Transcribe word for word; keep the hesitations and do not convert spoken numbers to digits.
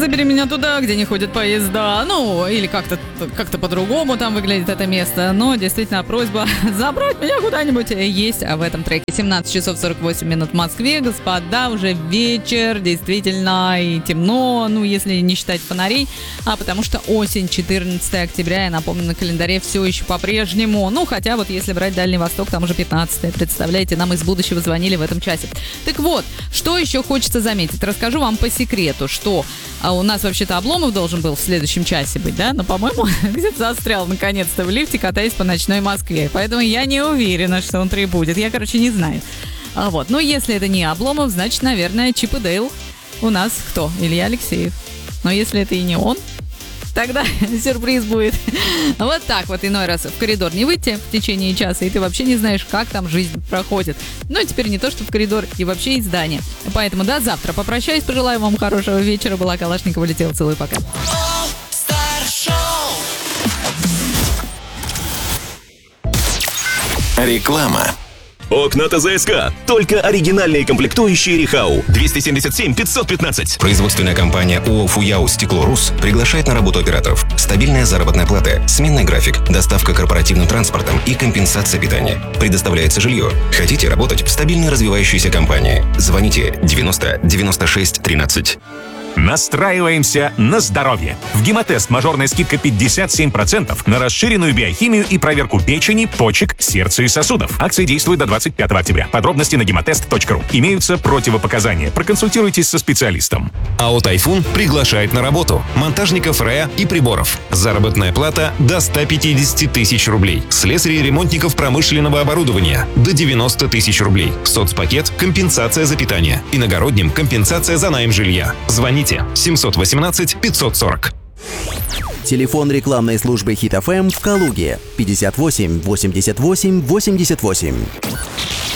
забери меня туда, где не ходят поезда. Ну, или как-то как-то по-другому там выглядит это место. Но действительно просьба забрать меня куда-нибудь есть в этом треке. семнадцать часов сорок восемь минут в Москве. Господа, уже вечер, действительно, и темно, ну, если не считать фонарей. А потому что осень, четырнадцатое октября, я напомню, на календаре все еще по-прежнему. Ну, хотя вот если брать Дальний Восток, там уже пятнадцатое. Представляете, нам из будущего звонили в этом часе. Так вот, что еще хочется заметить? Расскажу вам по секрету, что а у нас вообще-то Обломов должен был в следующем часе быть, да? Но, по-моему, где-то застрял наконец-то в лифте, катаясь по ночной Москве. Поэтому я не уверена, что он прибудет. Я, короче, не знаю. А вот. Но если это не Обломов, значит, наверное, Чип и Дейл у нас кто? Илья Алексеев. Но если это и не он, тогда сюрприз будет. Вот так вот иной раз в коридор не выйти в течение часа, и ты вообще не знаешь, как там жизнь проходит. Ну, и теперь не то, что в коридор, и вообще из здания. Поэтому до завтра. Попрощаюсь, пожелаю вам хорошего вечера. Была Калашникова, летела, целую, пока. Реклама. Окна ТЗСК. Только оригинальные комплектующие Рихау. двести семьдесят семь пятьсот пятнадцать. Производственная компания ООО «Фуяу Стекло Рус» приглашает на работу операторов. Стабильная заработная плата, сменный график, доставка корпоративным транспортом и компенсация питания. Предоставляется жилье. Хотите работать в стабильной развивающейся компании? Звоните девяносто девяносто шесть тринадцать. Настраиваемся на здоровье. В Гемотест мажорная скидка пятьдесят семь процентов на расширенную биохимию и проверку печени, почек, сердца и сосудов. Акция действует до двадцать пятого октября. Подробности на гемотест точка ру. Имеются противопоказания. Проконсультируйтесь со специалистом. АО «Тайфун» приглашает на работу монтажников РЭА и приборов. Заработная плата до ста пятидесяти тысяч рублей. Слесарей и ремонтников промышленного оборудования до девяноста тысяч рублей. Соцпакет – компенсация за питание. Иногородним – компенсация за найм жилья. Звоните семьсот восемнадцать пятьсот сорок. Телефон рекламной службы Хит эф эм в Калуге пятьдесят восемь восемьдесят восемь восемьдесят восемь.